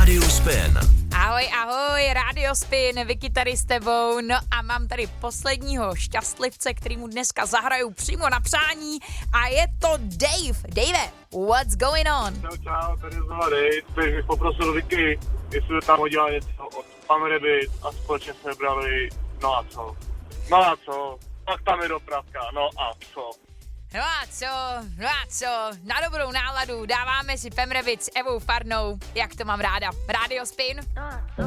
Radio Spin. Ahoj, ahoj, Radio Spin, Vicky tady s tebou, no a mám tady posledního šťastlivce, kterýmu dneska zahraju přímo na přání a je to Dave. Dave, what's going on? Čau, tady je znova Dave, takže bych poprosil Vicky, jestli by tam hodila něco od Pan Rabbit a společně jsme brali, no a co, tak tam je dopravka, no a co. No a co, na dobrou náladu dáváme si Pam Rabbit s Evou Farnou, jak to mám ráda. Radio Spin. No a co?